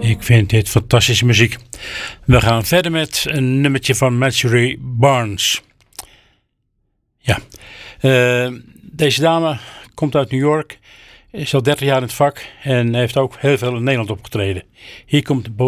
Ik vind dit fantastische muziek. We gaan verder met een nummertje van Marjorie Barnes. Ja, deze dame komt uit New York, is al 30 jaar in het vak en heeft ook heel veel in Nederland opgetreden. Hier komt